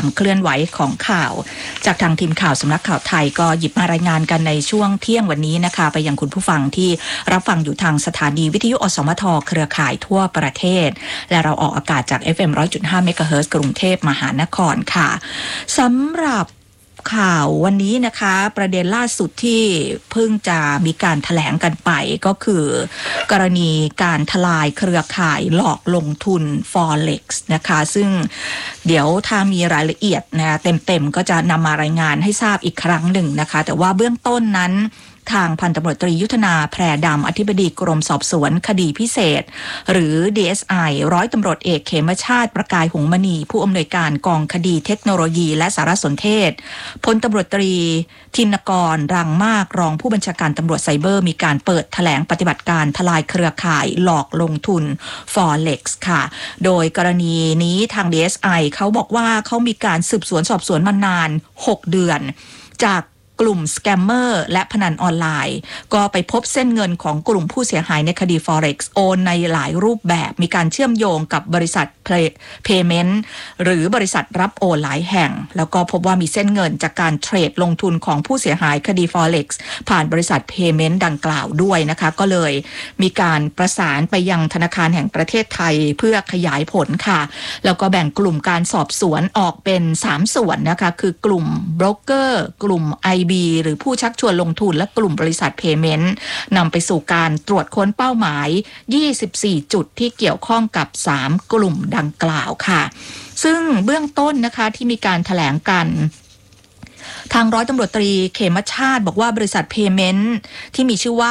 ความเคลื่อนไหวของข่าวจากทางทีมข่าวสำนักข่าวไทยก็หยิบมารายงานกันในช่วงเที่ยงวันนี้นะคะไปยังคุณผู้ฟังที่รับฟังอยู่ทางสถานีวิทยุอสมทเครือข่ายทั่วประเทศและเราออกอากาศจาก FM 100.5 เมกะเฮิรตซ์กรุงเทพมหานครค่ะสำหรับข่าววันนี้นะคะประเด็นล่าสุดที่เพิ่งจะมีการแถลงกันไปก็คือกรณีการทลายเครือข่ายหลอกลงทุน Forex นะคะซึ่งเดี๋ยวถ้ามีรายละเอียดนะเต็มๆก็จะนำมารายงานให้ทราบอีกครั้งหนึ่งนะคะแต่ว่าเบื้องต้นนั้นทางพันตำรวจตรียุทธนาแพรดำอธิบดีกรมสอบสวนคดีพิเศษหรือ DSI ร้อยตำรวจเอกเขมชาติประกายหงส์มณีผู้อำนวยการกองคดีเทคโนโลยีและสารสนเทศพลตำรวจตรีธินกรรังมากรองผู้บัญชาการตำรวจไซเบอร์มีการเปิดแถลงปฏิบัติการทลายเครือข่ายหลอกลงทุน Forex ค่ะโดยกรณีนี้ทาง DSI เขาบอกว่าเขามีการสืบสวนสอบสวนมานาน6เดือนจากกลุ่มสแกมเมอร์และพนันออนไลน์ก็ไปพบเส้นเงินของกลุ่มผู้เสียหายในคดี Forex โอนในหลายรูปแบบมีการเชื่อมโยงกับบริษัท Payment หรือบริษัทรับโอนหลายแห่งแล้วก็พบว่ามีเส้นเงินจากการเทรดลงทุนของผู้เสียหายคดี Forex ผ่านบริษัท Payment ดังกล่าวด้วยนะคะก็เลยมีการประสานไปยังธนาคารแห่งประเทศไทยเพื่อขยายผลค่ะแล้วก็แบ่งกลุ่มการสอบสวนออกเป็น3ส่วนนะคะคือกลุ่มโบรกเกอร์กลุ่มIB หรือผู้ชักชวนลงทุนและกลุ่มบริษัท Payment นำไปสู่การตรวจค้นเป้าหมาย24จุดที่เกี่ยวข้องกับ3กลุ่มดังกล่าวค่ะซึ่งเบื้องต้นนะคะที่มีการแถลงกันทางร้อยตำรวจตรีเขมชาติบอกว่าบริษัท Payment ที่มีชื่อว่า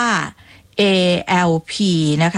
ALP นะคะ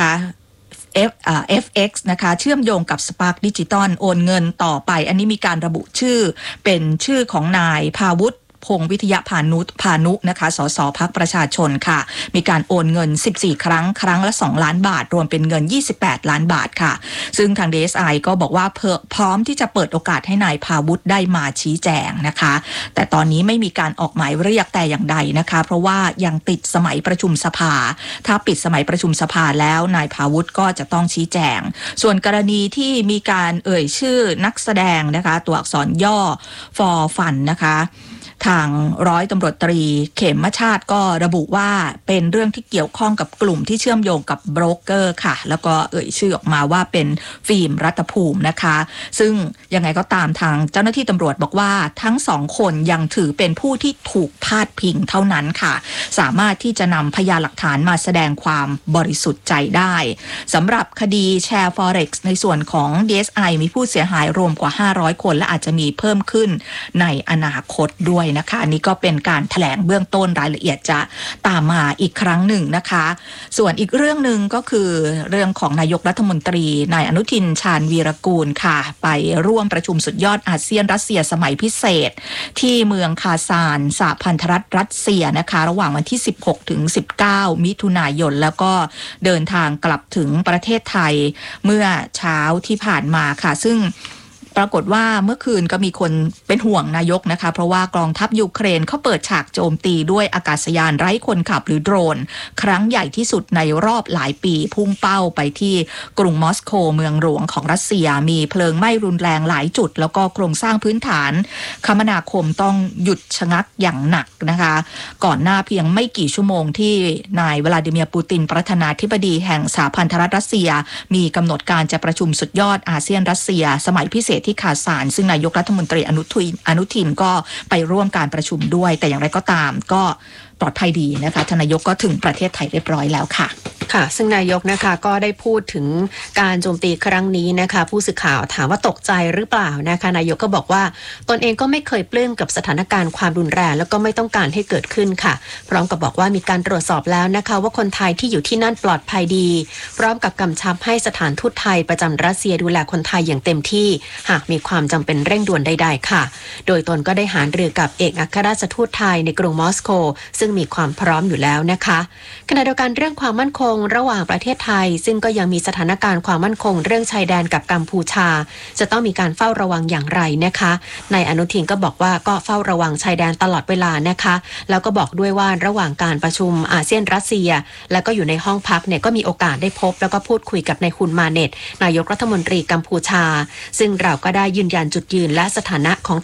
FX นะคะเชื่อมโยงกับ Spark Digital โอนเงินต่อไปอันนี้มีการระบุชื่อเป็นชื่อของนายภาวุฒิพงษ์วิทยาพานุนะคะสสพรรคประชาชนค่ะมีการโอนเงิน14ครั้งครั้งละ2ล้านบาทรวมเป็นเงิน28ล้านบาทค่ะซึ่งทาง DSI ก็บอกว่าพร้อมที่จะเปิดโอกาสให้นายภาวุฒิได้มาชี้แจงนะคะแต่ตอนนี้ไม่มีการออกหมายเรียกแต่อย่างใดนะคะเพราะว่ายังติดสมัยประชุมสภาถ้าปิดสมัยประชุมสภาแล้วนายภาวุฒิก็จะต้องชี้แจงส่วนกรณีที่มีการชื่อนักแสดงนะคะตัวอักษรย่อ for fun นะคะทางร้อยตำรวจตรีเขมชาติก็ระบุว่าเป็นเรื่องที่เกี่ยวข้องกับกลุ่มที่เชื่อมโยงกับโบรกเกอร์ค่ะแล้วก็ชื่อออกมาว่าเป็นฟิล์มรัตภูมินะคะซึ่งยังไงก็ตามทางเจ้าหน้าที่ตำรวจบอกว่าทั้ง2คนยังถือเป็นผู้ที่ถูกพาดพิงเท่านั้นค่ะสามารถที่จะนำพยานหลักฐานมาแสดงความบริสุทธิ์ใจได้สำหรับคดีแชร์ Forex ในส่วนของ DSI มีผู้เสียหายรวมกว่า500คนและอาจจะมีเพิ่มขึ้นในอนาคตด้วยนะคะอันนี้ก็เป็นการแถลงเบื้องต้นรายละเอียดจะตามมาอีกครั้งหนึ่งนะคะส่วนอีกเรื่องหนึ่งก็คือเรื่องของนายกรัฐมนตรีนายอนุทินชาญวีรกูลค่ะไปร่วมประชุมสุดยอดอาเซียนรัสเซียสมัยพิเศษที่เมืองคาซานสหพันธรัฐรัสเซียนะคะระหว่างวันที่16ถึง19มิถุนายนแล้วก็เดินทางกลับถึงประเทศไทยเมื่อเช้าที่ผ่านมาค่ะซึ่งปรากฏว่าเมื่อคืนก็มีคนเป็นห่วงนายกนะคะเพราะว่ากองทัพยูเครนเขาเปิดฉากโจมตีด้วยอากาศยานไร้คนขับหรือโดรนครั้งใหญ่ที่สุดในรอบหลายปีพุ่งเป้าไปที่กรุงมอสโกเมืองหลวงของรัสเซียมีเพลิงไหม้รุนแรงหลายจุดแล้วก็โครงสร้างพื้นฐานคมนาคมต้องหยุดชะงักอย่างหนักนะคะก่อนหน้าเพียงไม่กี่ชั่วโมงที่นายวลาดิเมียร์ปูตินประธานาธิบดีแห่งสหพันธรัฐรัสเซียมีกำหนดการจะประชุมสุดยอดอาเซียนรัสเซียสมัยพิเศษที่คาซานซึ่งนายกรัฐมนตรีอนุทินก็ไปร่วมการประชุมด้วยแต่อย่างไรก็ตามก็ปลอดภัยดีนะคะทานนายกก็ถึงประเทศไทยเรียบร้อยแล้วค่ะค่ะซึ่งนายกนะคะก็ได้พูดถึงการโจมตีครั้งนี้นะคะผู้สื่อข่าวถามว่าตกใจหรือเปล่านะคะนายกก็บอกว่าตนเองก็ไม่เคยปลื้มกับสถานการณ์ความรุนแรงแล้วก็ไม่ต้องการให้เกิดขึ้นค่ะพร้อมกับบอกว่ามีการตรวจสอบแล้วนะคะว่าคนไทยที่อยู่ที่นั่นปลอดภัยดีพร้อมกับกำชับให้สถานทูตไทยประจำรัสเซียดูแลคนไทยอย่างเต็มที่หากมีความจำเป็นเร่งด่วนใดๆค่ะโดยตนก็ได้หารือกับเอกอัครราชทูตไทยในกรุงมอสโกซึ่งมีความพร้อมอยู่แล้วนะคะขณะเดียวกันเรื่องความมั่นคงระหว่างประเทศไทยซึ่งก็ยังมีสถานการณ์ความมั่นคงเรื่องชายแดนกับกัมพูชาจะต้องมีการเฝ้าระวังอย่างไรนะคะนายอนุทินก็บอกว่าก็เฝ้าระวังชายแดนตลอดเวลานะคะแล้วก็บอกด้วยว่าระหว่างการประชุมอาเซียนรัสเซียแล้วก็อยู่ในห้องพักเนี่ยก็มีโอกาสได้พบแล้วก็พูดคุยกับนายฮุนมาเน็ตนายกรัฐมนตรีกัมพูชาซึ่งเราก็ได้ยืนยันจุดยืนและสถานะของ